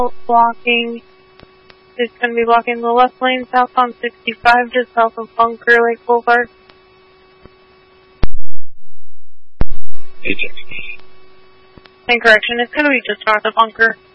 blocking. It's going to be blocking the left lane south on 65 just south of Bunker Lake Boulevard. Agent. And correction, it's going to be just north of Bunker.